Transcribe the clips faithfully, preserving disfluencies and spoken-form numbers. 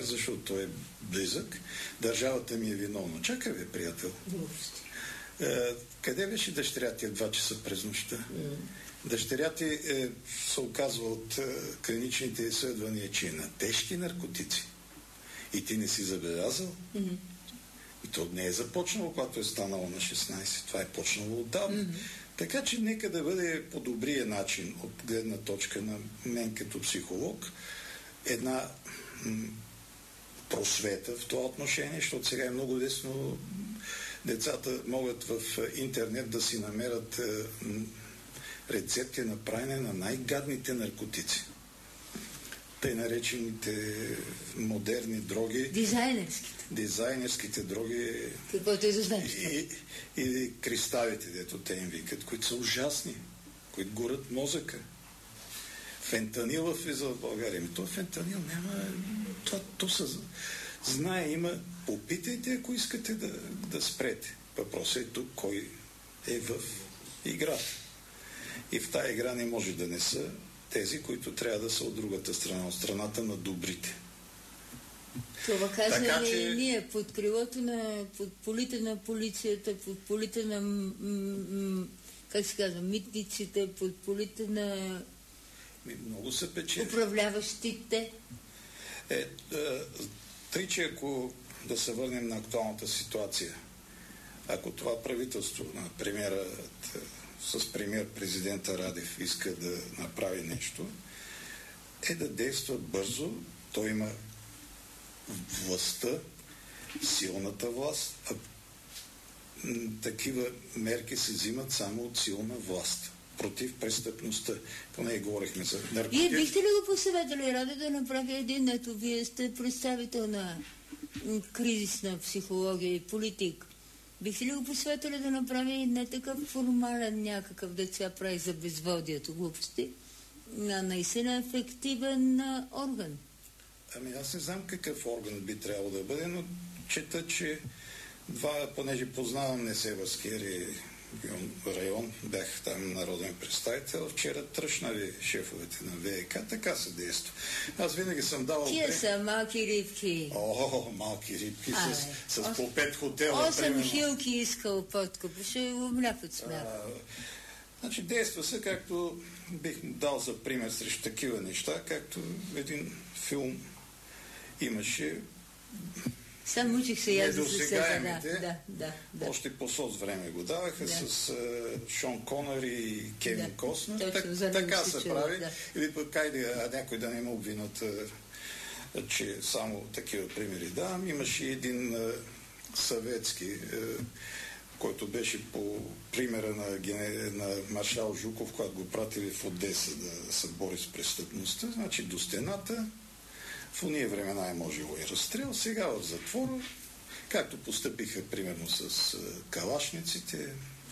Иванов, защото той е близък. Държавата ми е виновна. Чакай, бе, приятел. Е, къде беше дъщеря ти два часа през нощта? Mm. Дъщеря ти е, се оказва от е, клиничните изследвания, че е на тежки наркотици. И ти не си забелязал? Mm-hmm. И то не е започнало, когато е станало на шестнайсет. Това е почнало отдавна. Mm-hmm. Така че нека да бъде по добрия начин, от гледна точка на мен като психолог, една м- просвета в това отношение, защото сега е много лесно. Децата могат в интернет да си намерят е, рецепти на правене на най-гадните наркотици. Тъй наречените модерни дроги. Дизайнерските. Дизайнерските дроги. Каквото е за и, и кристалите, дето те им викат, които са ужасни, които горят мозъка. Фентанил влиза в България. Ами то фентанил няма... То, то са... Знае, има... Попитайте, ако искате да, да спрете. Въпросът е тук, кой е в играта. И в тая игра не може да не са тези, които трябва да са от другата страна, от страната на добрите. Това казваме така, че... и ние, под крилото на, под полите на полицията, под полите на м- м- как се казва, митниците, под полите на много са печели. Управляващите. Е, е, тъй, че ако да се върнем на актуалната ситуация, ако това правителство на премиера с премиер президента Радев иска да направи нещо, е да действа бързо. Той има властта, силната власт, а такива мерки се взимат само от силна власт против престъпността. Поне говорихме за наркотици. Вие бихте ли го посъветвали, Раде, да направи един, ето вие сте представител на кризисна психология и политик. Бихте ли го посъветвали да направи не такъв формален някакъв деца прави за безводието глупости, а наистина ефективен орган? Ами аз не знам какъв орган би трябвало да бъде, но чета, че два, понеже познавам Несебърския район, бях там народен представител, вчера тръщнали шефовете на ВЕК, така се действа. Аз винаги съм давал... Тия са малки рибки. О, малки рибки а, с, с по пет хотела. Осем хилки искал подкуп, ще го мляк от смях. Значи действа се, както бих дал за пример срещу такива неща, както един филм имаше. Сам учих се я за недосегаемите, да, да, да. Още по соц време го даваха, да. С uh, Шон Конър и Кевин да, Костнер. Так, така се чува, прави. Да. Или пък кайде, а някой да не ме обвинат, а, че само такива примери давам. Имаше един а, съветски, а, който беше по примера на, на маршал Жуков, когато го пратили в Одеса да се бори с престъпността. Значи до стената. В уния времена е можело и разстрел. Сега в затвора, както постъпиха примерно с калашниците.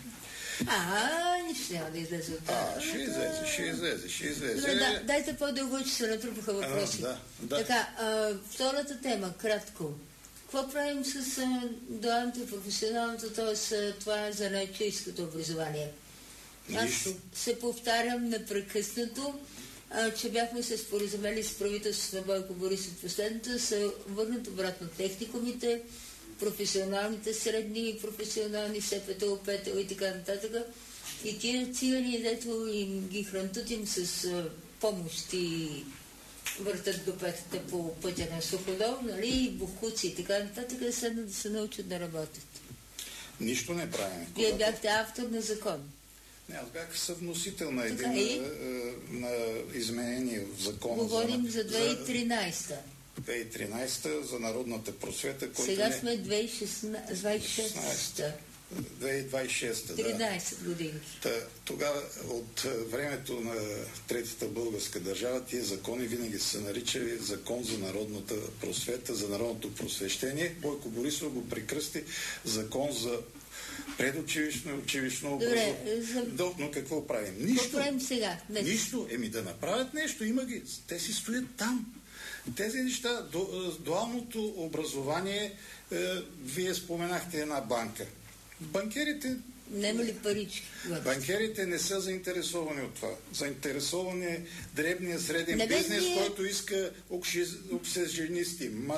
А, нищо няма да излезе от това. А, ще излезе, ще излезе, ще излезе. Добре, да, дайте по-дълго, че се натрупаха въпроси. А, да, да. Така, а, втората тема, кратко. Какво правим с а, дуалното професионалното, т.е. това е за занаятчийското образование? Аз се повтарям непрекъснато, а, че бяхме се споразумели с правителството на Бойко Борисов последното да се върнат обратно техникумите, професионалните средни и професионални СПТО, ПТО и така нататък. И тия цигани, дето им ги хрантутим с а, помощ и въртат до петата по пътя на Суходол, нали, и бухуци и така нататък, да седнат да се научат да работят. Нищо не правим. Вие бяхте автор на закон. Не, аз бях съвносител на един е? на, на изменение в закона. Говорим за, за две хиляди и тринайсета. две хиляди и тринайсета за народната просвета. Сега не... сме две хиляди и шестнайсета. две хиляди и двадесет и шеста, да. тринайсет години. Та, тогава от времето на Третата българска държава тия закони винаги са наричали закон за народната просвета, за народното просвещение. Бойко Борисов го прекръсти закон за предучилищно и училищно образование. За... Но какво правим? Нищо. Какво правим сега? Не. Нищо. Еми да направят нещо. Има ги. Те си стоят там. Тези неща, дуалното образование, е, вие споменахте една банка. Банкерите... Нема ли парички? Банкерите не са заинтересовани от това. Заинтересовани е дребния среден не бизнес, ние... който иска обсеженисти.